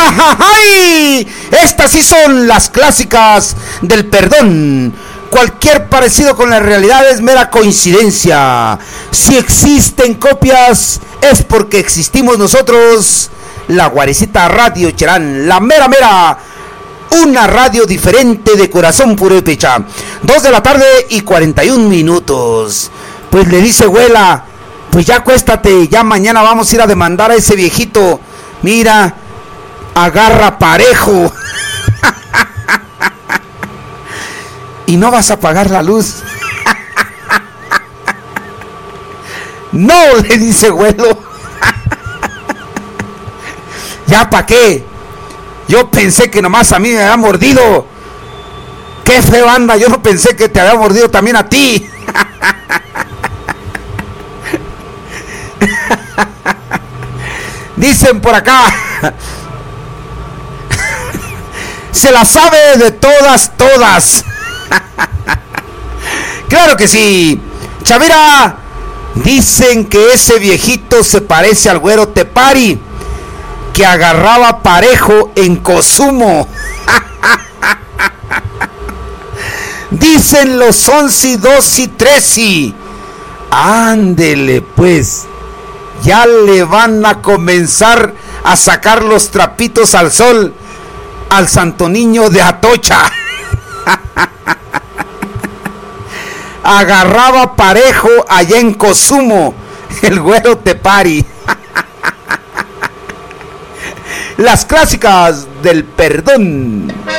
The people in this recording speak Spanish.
¡Ay! Estas sí son las clásicas del perdón. Cualquier parecido con la realidad es mera coincidencia. Si existen copias, es porque existimos nosotros. La Guarecita Radio Cherán, la mera. Una radio diferente de corazón purépecha. 2 de la tarde y 41 minutos. Pues le dice abuela, pues ya acuéstate, ya mañana vamos a ir a demandar a ese viejito. Mira, agarra parejo. Y no vas a pagar la luz. No, le dice abuelo. ¿Ya para qué? Yo pensé que nomás a mí me había mordido. Qué feo anda, yo no pensé que te había mordido también a ti. Dicen por acá. Se la sabe de todas. Claro que sí. Chavira, dicen que ese viejito se parece al güero Tepari, que agarraba parejo en Cosumo. Dicen los 11, 12 y 13. Ándele pues. Ya le van a comenzar a sacar los trapitos al sol al Santo Niño de Atocha. Agarraba parejo allá en Cosumo, el güero Tepari. Las clásicas del perdón.